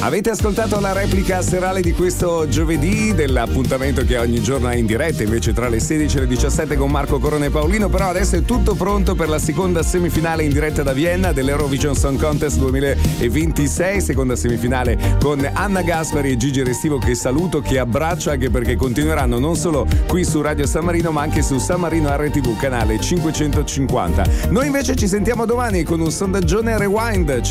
Avete ascoltato la replica serale di questo giovedì dell'appuntamento che ogni giorno è in diretta invece tra le 16 e le 17 con Marco Corona e Paolino, però adesso è tutto pronto per la seconda semifinale in diretta da Vienna dell'Eurovision Song Contest 2026, seconda semifinale con Anna Gaspari e Gigi Restivo, che saluto, che abbraccio, anche perché continueranno non solo qui su Radio San Marino ma anche su San Marino RTV canale 550. Noi invece ci sentiamo domani con un sondaggione Rewind.